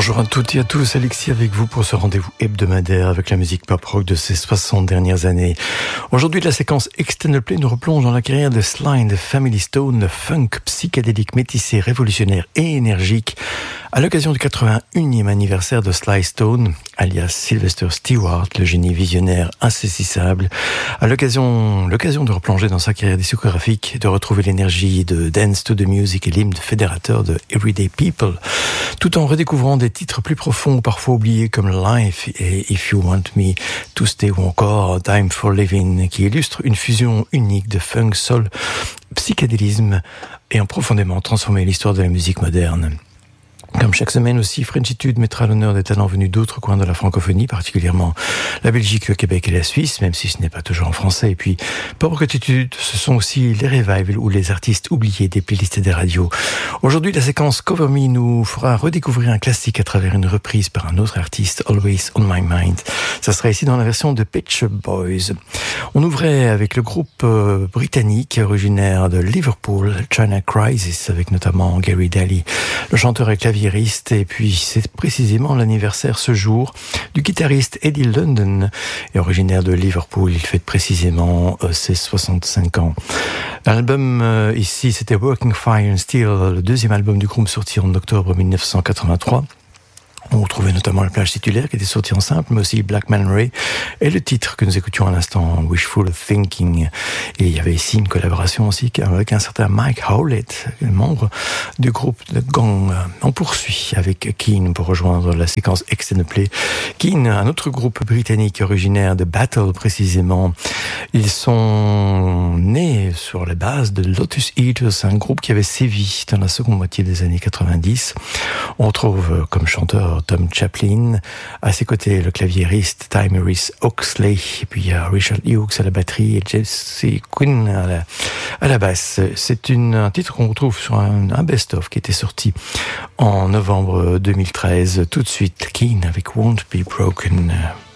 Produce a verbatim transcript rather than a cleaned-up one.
Bonjour à toutes et à tous, Alexis avec vous pour ce rendez-vous hebdomadaire avec la musique pop-rock de ces soixante dernières années. Aujourd'hui, la séquence Extended Play nous replonge dans la carrière de Sly and the Family Stone, le funk psychédélique métissé, révolutionnaire et énergique, à l'occasion du quatre-vingt-unième anniversaire de Sly Stone, alias Sylvester Stewart, le génie visionnaire insaisissable, à l'occasion, l'occasion de replonger dans sa carrière discographique, de retrouver l'énergie de Dance to the Music et l'hymne fédérateur de Everyday People, tout en redécouvrant des titres plus profonds ou parfois oubliés comme Life et If You Want Me to Stay ou encore Time for Living, qui illustrent une fusion unique de funk, soul, psychédélisme et ont profondément transformé l'histoire de la musique moderne. Comme chaque semaine aussi, Frenchitude mettra à l'honneur des talents venus d'autres coins de la francophonie, particulièrement la Belgique, le Québec et la Suisse, même si ce n'est pas toujours en français. Et puis, pour Attitude, ce sont aussi les revivals ou les artistes oubliés des playlists et des radios. Aujourd'hui, la séquence Cover Me nous fera redécouvrir un classique à travers une reprise par un autre artiste, Always on My Mind. Ça sera ici dans la version de Pet Shop Boys. On ouvrait avec le groupe euh, britannique originaire de Liverpool, China Crisis, avec notamment Gary Daly, le chanteur et clavier. Et puis c'est précisément l'anniversaire ce jour du guitariste Eddie London, et originaire de Liverpool. Il fête précisément euh, ses soixante-cinq ans. L'album euh, ici c'était Working Fire and Steel, le deuxième album du groupe sorti en octobre dix-neuf cent quatre-vingt-trois. On retrouvait notamment la plage titulaire qui était sortie en simple, mais aussi Black Man Ray et le titre que nous écoutions à l'instant, Wishful Thinking. Et il y avait ici une collaboration aussi avec un certain Mike Howlett, membre du groupe de Gong. On poursuit avec Keane pour rejoindre la séquence Extended Play. Keane, un autre groupe britannique originaire de Battle précisément. Ils sont nés sur la base de Lotus Eaters, un groupe qui avait sévi dans la seconde moitié des années quatre-vingt-dix. On retrouve comme chanteur Tom Chaplin, à ses côtés le claviériste Tyrese Oxley, et puis il y a Richard Hughes à la batterie et Jesse Quinn à la, à la basse. C'est une, un titre qu'on retrouve sur un, un best-of qui était sorti en novembre deux mille treize. Tout de suite, Keane avec Won't Be Broken.